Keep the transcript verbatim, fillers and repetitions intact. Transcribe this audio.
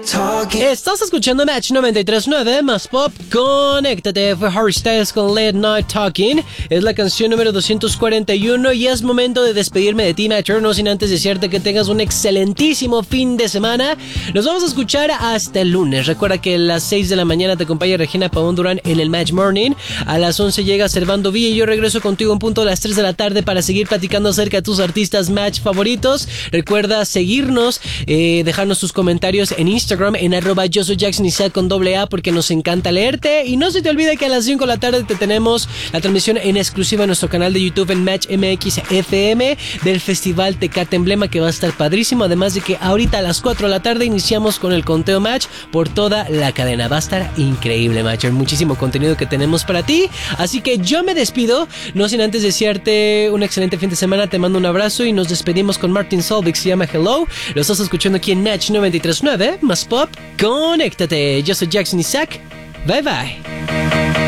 Estás escuchando Match noventa y tres punto nueve más Pop. Conéctate. Fue Harry Styles con Late Night Talking. Es la canción número doscientos cuarenta y uno y es momento de despedirme de ti, Matcher, no sin antes desearte que tengas un excelentísimo fin de semana. Nos vamos a escuchar hasta el lunes. Recuerda que a las seis de la mañana te acompaña Regina Pavón Durán en el Match Morning. A las once llega Servando Villa y yo regreso contigo en punto a las tres de la tarde para seguir platicando acerca de tus artistas Match favoritos. Recuerda seguirnos, eh, dejarnos tus comentarios en Instagram en arroba yo soy Jackson Isaac con doble A porque nos encanta leerte. Y no se te olvide que a las cinco de la tarde te tenemos la transmisión en exclusiva en nuestro canal de YouTube en Match M X F M del Festival Tecate Emblema, que va a estar padrísimo. Además de que ahorita a las cuatro de la tarde iniciamos con el conteo Match por toda la cadena. Va a estar increíble, Matcher. Muchísimo contenido que tenemos para ti. Así que yo me despido, no sin antes desearte un excelente fin de semana. Te mando un abrazo y nos despedimos con Martin Solveig. Se llama Hello. Lo estás escuchando aquí en Match noventa y tres punto nueve más Pop. Conéctate. Yo soy Jackson Isaac. Bye bye.